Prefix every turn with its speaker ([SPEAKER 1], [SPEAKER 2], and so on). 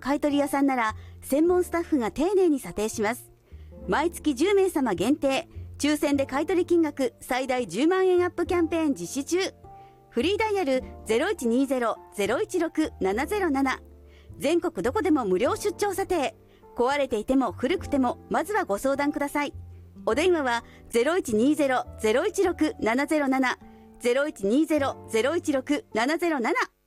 [SPEAKER 1] 買取屋さんなら専門スタッフが丁寧に査定します。毎月10名様限定、抽選で買取金額最大10万円アップキャンペーン実施中。フリーダイヤル 0120-016-707。全国どこでも無料出張査定。壊れていても古くてもまずはご相談ください。お電話は 0120-016-707 0120-016-707